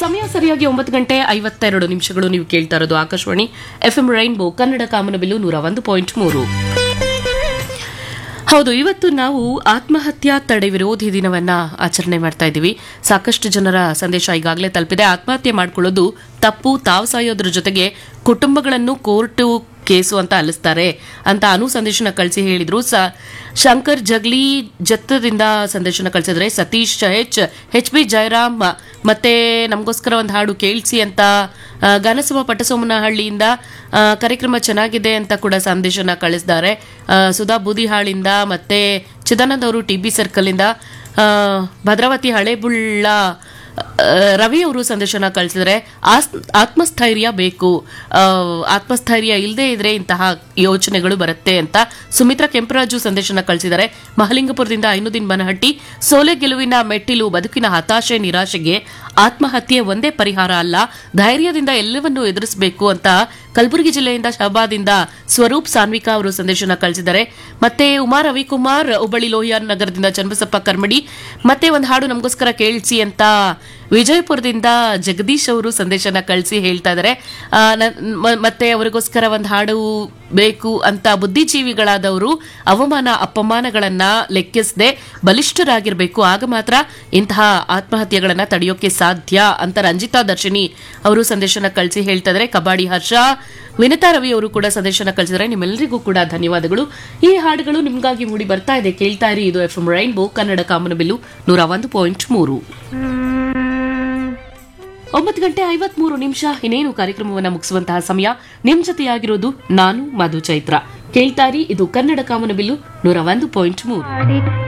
ಸಮಯ ಸರಿಯಾಗಿ 9:52 ನೀವು ಕೇಳ್ತಾ ಇರೋದು ಆಕಾಶವಾಣಿ ಎಫ್ಎಂ ರೈನ್ಬೋ ಕನ್ನಡ ಕಾಮನಬಿಲ್ಲು 101.3. ಹೌದು, ಇವತ್ತು ನಾವು ಆತ್ಮಹತ್ಯಾ ತಡೆ ವಿರೋಧಿ ದಿನವನ್ನ ಆಚರಣೆ ಮಾಡ್ತಾ ಇದ್ದೀವಿ. ಸಾಕಷ್ಟು ಜನರ ಸಂದೇಶ ಈಗಾಗಲೇ ತಲುಪಿದೆ. ಆತ್ಮಹತ್ಯೆ ಮಾಡ್ಕೊಳ್ಳೋದು ತಪ್ಪು, ತಾವು ಸಾಯೋದ್ರ ಜೊತೆಗೆ ಕುಟುಂಬಗಳನ್ನು ಕೋರ್ಟು ಕೇಸು ಅಂತ ಅಲಿಸ್ತಾರೆ ಅಂತ ಅನು ಸಂದೇಶನ ಕಳಿಸಿ ಹೇಳಿದ್ರು. ಶಂಕರ್ ಜಗ್ಲಿ ಜತ್ತದಿಂದ ಸಂದೇಶನ ಕಳಿಸಿದ್ರೆ, ಸತೀಶ್ ಎಚ್ ಬಿ ಜಯರಾಮ್ ಮತ್ತೆ ನಮಗೋಸ್ಕರ ಒಂದು ಹಾಡು ಕೇಳಿಸಿ ಅಂತ ಗಾನಸಭಾ ಪಟ್ಟಸೋಮನಹಳ್ಳಿಯಿಂದ ಕಾರ್ಯಕ್ರಮ ಚೆನ್ನಾಗಿದೆ ಅಂತ ಕೂಡ ಸಂದೇಶನ ಕಳಿಸಿದ್ದಾರೆ. ಸುಧಾ ಬೂದಿಹಾಳಿಂದ ಮತ್ತೆ ಚಿದಾನಂದ್ ಅವರು ಟಿಬಿ ಸರ್ಕಲ್ ಇಂದ, ಭದ್ರಾವತಿ ಹಳೆಬುಳ್ಳ ರವಿ ಅವರು ಸಂದೇಶನ ಕಳಿಸಿದರೆ ಆತ್ಮಸ್ಥೈರ್ಯ ಬೇಕು, ಆತ್ಮಸ್ಥೈರ್ಯ ಇಲ್ಲದೆ ಇದ್ರೆ ಇಂತಹ ಯೋಚನೆಗಳು ಬರುತ್ತೆ ಅಂತ ಸುಮಿತ್ರಾ ಕೆಂಪರಾಜು ಸಂದೇಶನ ಕಳಿಸಿದ್ದಾರೆ. ಮಹಲಿಂಗಪುರದಿಂದ ಐನುದ್ದೀನ್ ಬನಹಟ್ಟಿ, ಸೋಲೆ ಗೆಲುವಿನ ಮೆಟ್ಟಿಲು, ಬದುಕಿನ ಹತಾಶೆ ನಿರಾಶೆಗೆ ಆತ್ಮಹತ್ಯೆ ಒಂದೇ ಪರಿಹಾರ ಅಲ್ಲ, ಧೈರ್ಯದಿಂದ ಎಲ್ಲವನ್ನೂ ಎದುರಿಸಬೇಕು ಅಂತ ಕಲಬುರಗಿ ಜಿಲ್ಲೆಯಿಂದ ಶಹಬಾದಿಂದ ಸ್ವರೂಪ್ ಸಾನ್ವಿಕಾ ಅವರು ಸಂದೇಶನ ಕಳಿಸಿದ್ದಾರೆ. ಮತ್ತೆ ಉಮಾ ರವಿಕುಮಾರ್ ಹುಬ್ಬಳ್ಳಿ ಲೋಹಿಯಾರ್ ನಗರದಿಂದ ಚನ್ನಬಸಪ್ಪ ಕರ್ಮಡಿ ಮತ್ತೆ ಒಂದು ಹಾಡು ನಮಗೋಸ್ಕರ ಕೇಳಿಸಿ ಅಂತ ವಿಜಯಪುರದಿಂದ ಜಗದೀಶ್ ಅವರು ಸಂದೇಶನ ಕಳಿಸಿ ಹೇಳ್ತಾ ಇದ್ದಾರೆ. ಮತ್ತೆ ಅವರಿಗೋಸ್ಕರ ಒಂದು ಹಾಡು ಬೇಕು ಅಂತ ಬುದ್ಧಿಜೀವಿಗಳಾದವರು ಅವಮಾನ ಅಪಮಾನಗಳನ್ನ ಲೆಕ್ಕಿಸದೆ ಬಲಿಷ್ಠರಾಗಿರ್ಬೇಕು, ಆಗ ಮಾತ್ರ ಇಂತಹ ಆತ್ಮಹತ್ಯೆಗಳನ್ನ ತಡೆಯೋಕೆ ಸಾಧ್ಯ ಅಂತ ರಂಜಿತಾ ದರ್ಶಿನಿ ಅವರು ಸಂದೇಶನ ಕಳಿಸಿ ಹೇಳ್ತಾ ಇದ್ದಾರೆ. ಕಬಾಡಿ ಹರ್ಷ, ವಿನಿತಾ ರವಿ ಅವರು ಕೂಡ ಸಂದೇಶನ ಕಳಿಸಿದರೆ ನಿಮ್ಮೆಲ್ಲರಿಗೂ ಕೂಡ ಧನ್ಯವಾದಗಳು. ಈ ಹಾಡುಗಳು ನಿಮ್ಗಾಗಿ ಮೂಡಿ ಬರ್ತಾ ಇದೆ, ಕೇಳ್ತಾ ಇರಿ. ಇದು ಎಫ್ಎಂ ರೈನ್ಬೋ ಕನ್ನಡ ಕಾಮನಬಿಲ್ಲು 101.3. 9:53. ಇನ್ನೇನು ಕಾರ್ಯಕ್ರಮವನ್ನು ಮುಗಿಸುವಂತಹ ಸಮಯ. ನಿಮ್ ಜೊತೆಯಾಗಿರೋದು ನಾನು ಮಧು ಚೈತ್ರ. ಕೇಳ್ತಾ ಇರಿ, ಇದು ಕನ್ನಡ ಕಾಮನಬಿಲ್ಲು 101.3.